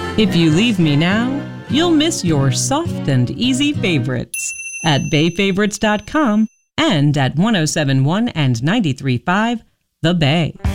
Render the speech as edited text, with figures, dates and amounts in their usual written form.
If you leave me now, you'll miss your soft and easy favorites at bayfavorites.com and at 107.1 and 93.5 The Bay.